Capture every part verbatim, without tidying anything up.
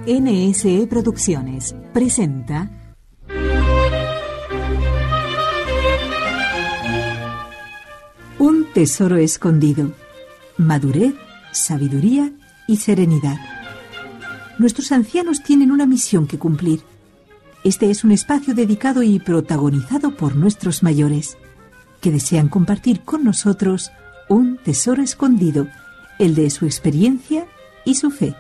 N S E Producciones presenta Un tesoro escondido. Madurez, sabiduría y serenidad. Nuestros ancianos tienen una misión que cumplir. Este es un espacio dedicado y protagonizado por nuestros mayores, que desean compartir con nosotros un tesoro escondido, el de su experiencia y su fe.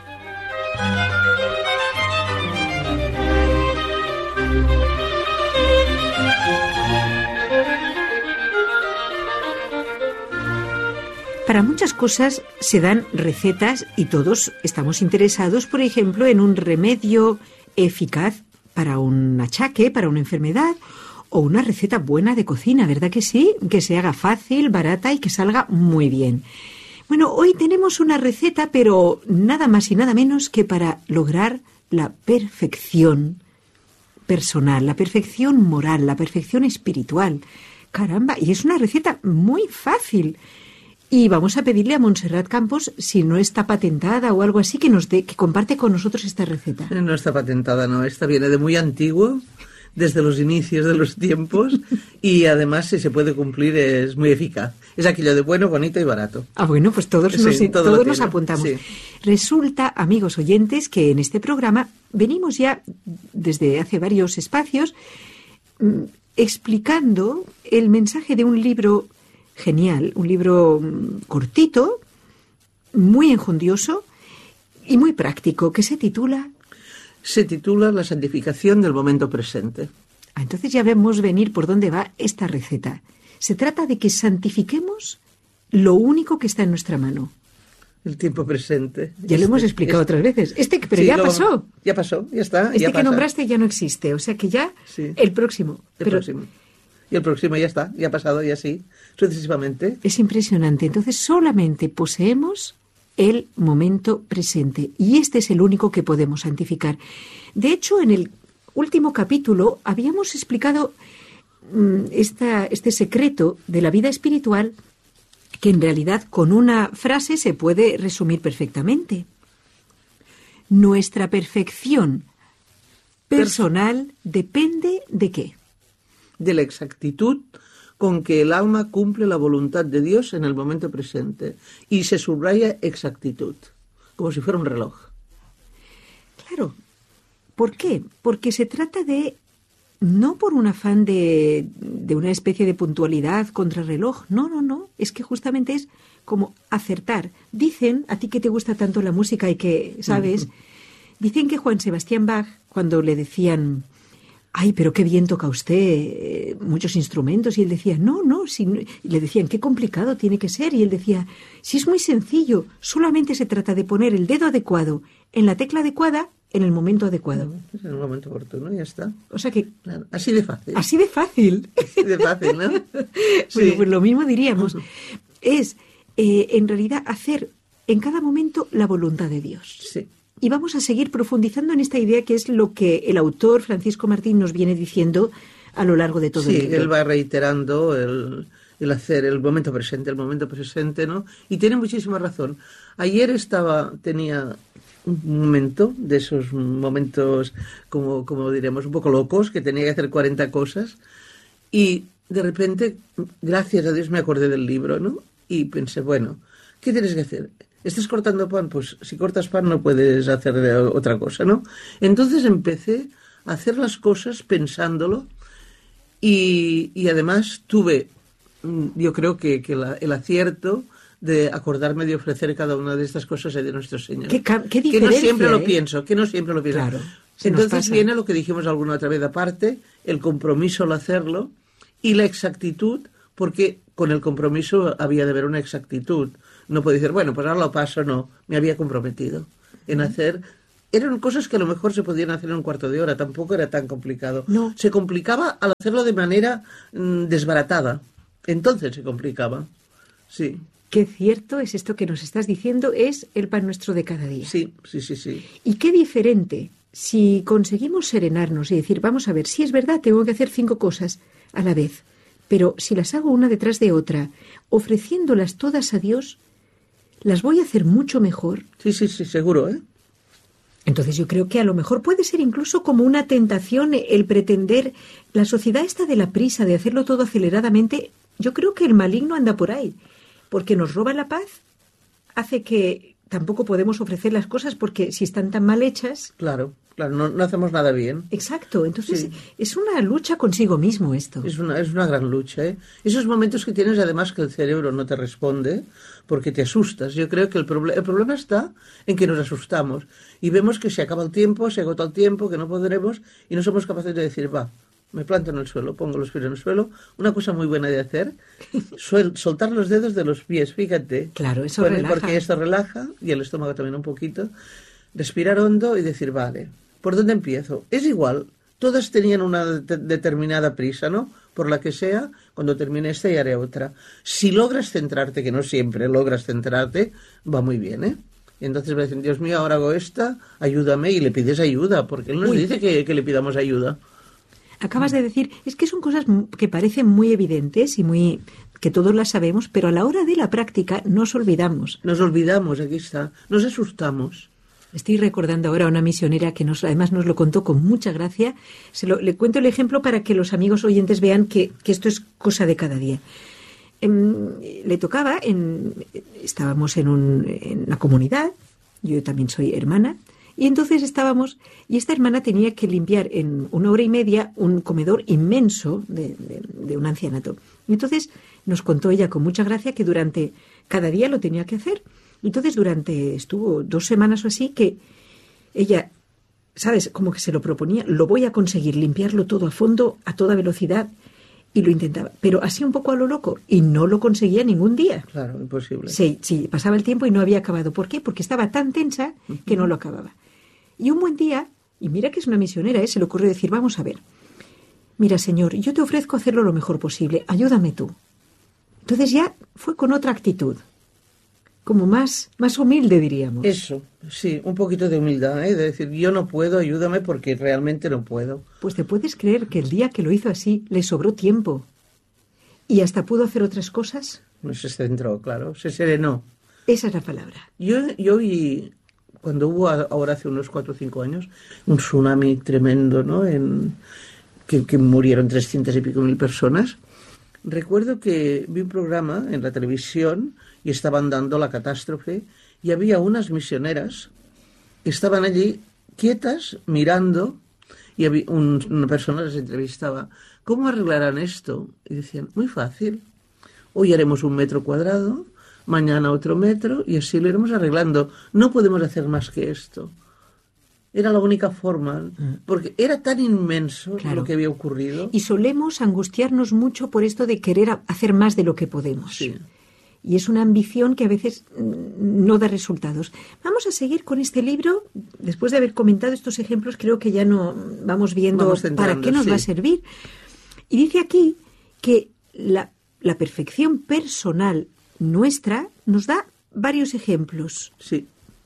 Para muchas cosas se dan recetas y todos estamos interesados, por ejemplo, en un remedio eficaz para un achaque, para una enfermedad, o una receta buena de cocina, ¿verdad que sí? Que se haga fácil, barata y que salga muy bien. Bueno, hoy tenemos una receta, pero nada más y nada menos que para lograr la perfección personal, la perfección moral, la perfección espiritual. Caramba, y es una receta muy fácil. Y vamos a pedirle a Montserrat Campos, si no está patentada o algo así, que nos dé, que comparte con nosotros esta receta. No está patentada, no. Esta viene de muy antiguo, desde los inicios de los tiempos, y además, si se puede cumplir, es muy eficaz. Es aquello de bueno, bonito y barato. Ah, bueno, pues todos, sí, nos, todo todos nos apuntamos. Sí. Resulta, amigos oyentes, que en este programa venimos ya desde hace varios espacios mmm, explicando el mensaje de un libro genial, un libro cortito, muy enjundioso y muy práctico, que se titula... Se titula La santificación del momento presente. Ah, entonces ya vemos venir por dónde va esta receta. Se trata de que santifiquemos lo único que está en nuestra mano. El tiempo presente. Ya este, lo hemos explicado este, otras veces. Este, pero sí, ya lo, pasó. Ya pasó, ya está. Este ya que pasa. nombraste ya no existe, o sea que ya sí. el próximo. El pero, próximo. Y el próximo ya está, ya ha pasado, y así, sucesivamente. Es impresionante. Entonces solamente poseemos el momento presente. Y este es el único que podemos santificar. De hecho, en el último capítulo habíamos explicado mmm, esta, este secreto de la vida espiritual, que en realidad con una frase se puede resumir perfectamente. Nuestra perfección personal depende ¿de qué? De la exactitud con que el alma cumple la voluntad de Dios en el momento presente. Y se subraya exactitud, como si fuera un reloj. Claro. ¿Por qué? Porque se trata de, no por un afán de, de una especie de puntualidad contra reloj. No, no, no. Es que justamente es como acertar. Dicen, a ti que te gusta tanto la música y que sabes, dicen que Juan Sebastián Bach, cuando le decían... Ay, pero qué bien toca usted, eh, muchos instrumentos. Y él decía, no, no. Si, y le decían, qué complicado tiene que ser. Y él decía, si es muy sencillo, solamente se trata de poner el dedo adecuado en la tecla adecuada en el momento adecuado. Es en el momento oportuno, ya está. O sea que... Claro, así de fácil. Así de fácil. Así de fácil, ¿no? Sí. Bueno, pues lo mismo diríamos. Es, eh, en realidad, hacer en cada momento la voluntad de Dios. Sí. Y vamos a seguir profundizando en esta idea, que es lo que el autor Francisco Martín nos viene diciendo a lo largo de todo sí, el libro. Sí, él va reiterando el, el hacer el momento presente, el momento presente, ¿no? Y tiene muchísima razón. Ayer estaba, tenía un momento, de esos momentos, como, como diremos, un poco locos, que tenía que hacer cuarenta cosas, y de repente, gracias a Dios, me acordé del libro, ¿no? Y pensé, bueno, ¿qué tienes que hacer? ¿Estás cortando pan? Pues si cortas pan no puedes hacer otra cosa, ¿no? Entonces empecé a hacer las cosas pensándolo y, y además tuve, yo creo que, que la, el acierto de acordarme de ofrecer cada una de estas cosas a nuestro Señor. ¿Qué, qué que no siempre eh? lo pienso, que no siempre lo pienso. Claro, entonces viene lo que dijimos alguna otra vez aparte, el compromiso al hacerlo y la exactitud, porque con el compromiso había de haber una exactitud. No puedo decir, bueno, pues ahora lo paso, no. Me había comprometido en hacer... Eran cosas que a lo mejor se podían hacer en un cuarto de hora, tampoco era tan complicado. No. Se complicaba al hacerlo de manera mmm, desbaratada. Entonces se complicaba, sí. Qué cierto es esto que nos estás diciendo, es el pan nuestro de cada día. Sí, sí, sí, sí. Y qué diferente si conseguimos serenarnos y decir, vamos a ver, si es verdad, tengo que hacer cinco cosas a la vez, pero si las hago una detrás de otra, ofreciéndolas todas a Dios, las voy a hacer mucho mejor. Sí, sí, sí, seguro, ¿eh? Entonces yo creo que a lo mejor puede ser incluso como una tentación el pretender, la sociedad esta de la prisa, de hacerlo todo aceleradamente, yo creo que el maligno anda por ahí, porque nos roba la paz, hace que tampoco podemos ofrecer las cosas porque si están tan mal hechas... Claro, claro, no, no hacemos nada bien. Exacto, entonces Sí. es una lucha consigo mismo esto. Es una, es una gran lucha, ¿eh? Esos momentos que tienes además que el cerebro no te responde porque te asustas. Yo creo que el, proble- el problema está en que nos asustamos y vemos que se acaba el tiempo, se agota el tiempo, que no podremos y no somos capaces de decir, va, me planto en el suelo, pongo los pies en el suelo. Una cosa muy buena de hacer, suel- soltar los dedos de los pies, fíjate. Claro, eso Porque- relaja. Porque esto relaja y el estómago también un poquito. Respirar hondo y decir, vale, ¿por dónde empiezo? Es igual, todas tenían una de- determinada prisa, ¿no? Por la que sea, cuando termine esta y haré otra. Si logras centrarte, que no siempre logras centrarte, va muy bien, ¿eh? Y entonces me dicen, Dios mío, ahora hago esta, ayúdame, y le pides ayuda, porque Él nos Uy. dice que, que le pidamos ayuda. Acabas de decir, es que son cosas m- que parecen muy evidentes y muy que todos las sabemos, pero a la hora de la práctica nos olvidamos. Nos olvidamos, aquí está, nos asustamos. Estoy recordando ahora a una misionera que nos, además nos lo contó con mucha gracia. Se lo, le cuento el ejemplo para que los amigos oyentes vean que, que esto es cosa de cada día. Em, le tocaba, en, estábamos en, un, en una comunidad, yo también soy hermana, y entonces estábamos, y esta hermana tenía que limpiar en una hora y media un comedor inmenso de, de, de un ancianato. Y entonces nos contó ella con mucha gracia que durante cada día lo tenía que hacer. Entonces durante, estuvo dos semanas o así, que ella, ¿sabes? Como que se lo proponía, lo voy a conseguir, limpiarlo todo a fondo, a toda velocidad, y lo intentaba. Pero así un poco a lo loco, y no lo conseguía ningún día. Claro, imposible. Sí, sí, pasaba el tiempo y no había acabado. ¿Por qué? Porque estaba tan tensa que no lo acababa. Y un buen día, y mira que es una misionera, ¿eh? Se le ocurrió decir, vamos a ver, mira señor, yo te ofrezco hacerlo lo mejor posible, ayúdame tú. Entonces ya fue con otra actitud, como más, más humilde diríamos. Eso, sí, un poquito de humildad, ¿eh? De decir, yo no puedo, ayúdame porque realmente no puedo. Pues te puedes creer que el día que lo hizo así le sobró tiempo y hasta pudo hacer otras cosas. No se centró, claro, se serenó. Esa es la palabra. Yo, yo vi, cuando hubo a- ahora hace unos cuatro o cinco años, un tsunami tremendo, ¿no? En, que, que murieron trescientas y pico mil personas. Recuerdo que vi un programa en la televisión y estaban dando la catástrofe y había unas misioneras que estaban allí quietas, mirando, y había un- una persona les entrevistaba. ¿Cómo arreglarán esto? Y decían, muy fácil. Hoy haremos un metro cuadrado, mañana otro metro, y así lo iremos arreglando. No podemos hacer más que esto. Era la única forma, porque era tan inmenso Claro. lo que había ocurrido. Y solemos angustiarnos mucho por esto de querer a- hacer más de lo que podemos. Sí. Y es una ambición que a veces mm, no da resultados. Vamos a seguir con este libro. Después de haber comentado estos ejemplos, creo que ya no vamos viendo Vamos para centrando, qué nos sí. va a servir. Y dice aquí que la, la perfección personal nuestra nos da varios ejemplos. Sí.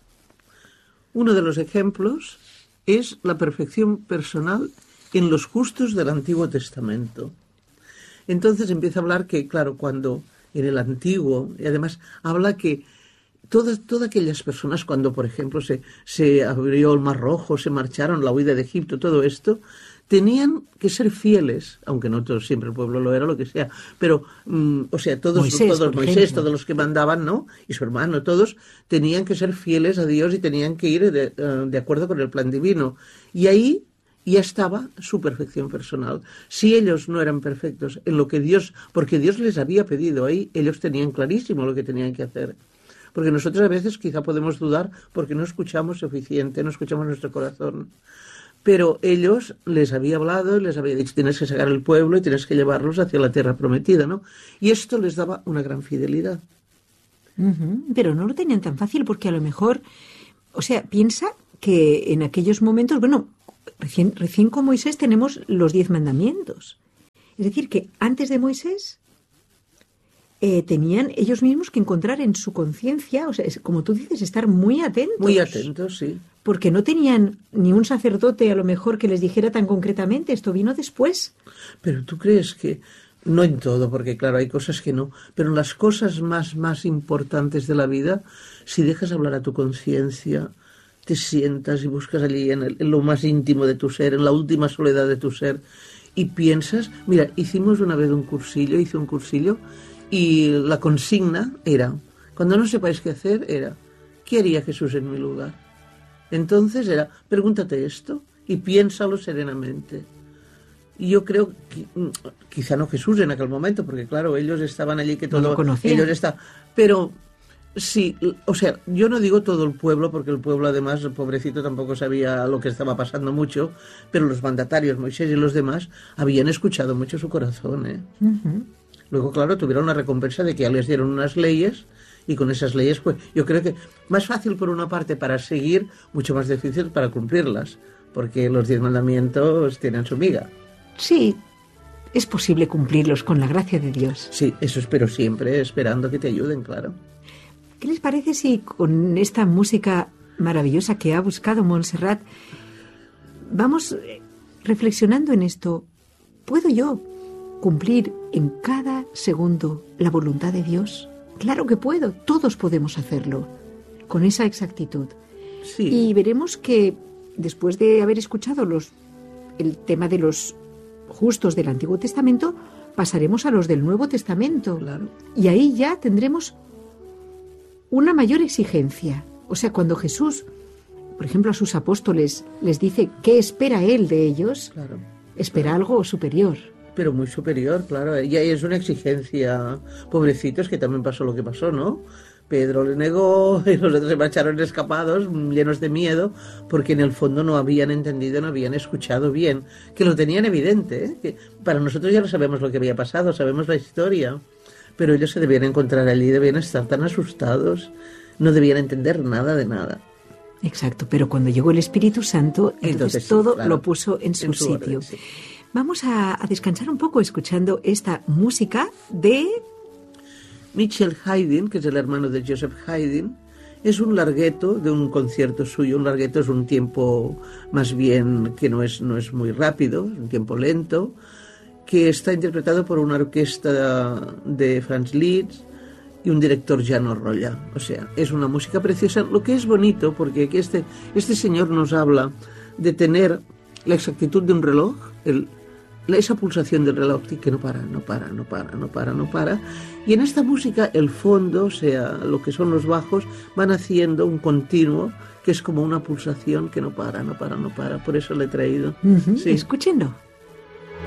Uno de los ejemplos es la perfección personal en los justos del Antiguo Testamento. Entonces empieza a hablar que, claro, cuando en el Antiguo, y además habla que todas, todas aquellas personas, cuando, por ejemplo, se, se abrió el Mar Rojo, se marcharon, la huida de Egipto, todo esto, tenían que ser fieles, aunque no todos, siempre el pueblo lo era, lo que sea, pero, mm, o sea, todos, Moisés, todos por Moisés, ejemplo. todos los que mandaban, ¿no? Y su hermano, todos tenían que ser fieles a Dios y tenían que ir de, eh, de acuerdo con el plan divino. Y ahí ya estaba su perfección personal. Si ellos no eran perfectos en lo que Dios, porque Dios les había pedido ahí, ellos tenían clarísimo lo que tenían que hacer. Porque nosotros a veces quizá podemos dudar porque no escuchamos suficiente, no escuchamos nuestro corazón. Pero ellos les había hablado y les había dicho, tienes que sacar el pueblo y tienes que llevarlos hacia la tierra prometida, ¿no? Y esto les daba una gran fidelidad. Ujú, pero no lo tenían tan fácil porque a lo mejor, o sea, piensa que en aquellos momentos, bueno, recién, recién con Moisés tenemos los diez mandamientos. Es decir, que antes de Moisés eh, tenían ellos mismos que encontrar en su conciencia, o sea, es, como tú dices, estar muy atentos. Muy atentos, sí. Porque no tenían ni un sacerdote a lo mejor que les dijera tan concretamente, esto vino después. Pero tú crees que, no en todo, porque claro, hay cosas que no, pero en las cosas más, más importantes de la vida, si dejas hablar a tu conciencia, te sientas y buscas allí en, el, en lo más íntimo de tu ser, en la última soledad de tu ser, y piensas, mira, hicimos una vez un cursillo, hice un cursillo, y la consigna era, cuando no sepáis qué hacer, era, ¿qué haría Jesús en mi lugar? Entonces era, pregúntate esto y piénsalo serenamente. Y yo creo que, quizá no Jesús en aquel momento, porque claro, ellos estaban allí que todo, no lo conocían. ellos estaban, pero sí, o sea, yo no digo todo el pueblo, porque el pueblo además, el pobrecito tampoco sabía lo que estaba pasando mucho, pero los mandatarios, Moisés y los demás, habían escuchado mucho su corazón, ¿eh? Uh-huh. Luego, claro, tuvieron la recompensa de que ya les dieron unas leyes, y con esas leyes, pues, yo creo que más fácil por una parte para seguir, mucho más difícil para cumplirlas, porque los diez mandamientos tienen su miga. Sí, es posible cumplirlos con la gracia de Dios. Sí, eso espero siempre, esperando que te ayuden, claro. ¿Qué les parece si con esta música maravillosa que ha buscado Montserrat vamos reflexionando en esto? ¿Puedo yo cumplir en cada segundo la voluntad de Dios? Claro que puedo, todos podemos hacerlo, con esa exactitud. Sí. Y veremos que después de haber escuchado los, el tema de los justos del Antiguo Testamento, pasaremos a los del Nuevo Testamento. Claro. Y ahí ya tendremos una mayor exigencia. O sea, cuando Jesús, por ejemplo, a sus apóstoles les dice qué espera Él de ellos, claro, espera claro. algo superior. Pero muy superior, claro. Y ahí es una exigencia. Pobrecitos, que también pasó lo que pasó, ¿no? Pedro le negó y los otros se marcharon escapados, llenos de miedo, porque en el fondo no habían entendido, no habían escuchado bien, que lo tenían evidente, ¿eh? Que para nosotros ya lo sabemos lo que había pasado, sabemos la historia, pero ellos se debían encontrar allí, debían estar tan asustados, no debían entender nada de nada. Exacto, pero cuando llegó el Espíritu Santo, entonces, entonces todo sí, claro, lo puso en su, en su sitio. Orden, sí. Vamos a, a descansar un poco escuchando esta música de Mitchell Haydn, que es el hermano de Joseph Haydn. Es un largueto de un concierto suyo. Un largueto es un tiempo más bien que no es, no es muy rápido, es un tiempo lento, que está interpretado por una orquesta de Franz Liszt y un director Jano Rolla. O sea, es una música preciosa. Lo que es bonito, porque aquí este, este señor nos habla de tener la exactitud de un reloj, el esa pulsación del reloj que no para, no para, no para, no para, no para. Y en esta música el fondo, o sea, lo que son los bajos, van haciendo un continuo que es como una pulsación que no para, no para, no para. Por eso le he traído. Uh-huh. Sí. Escúchenlo.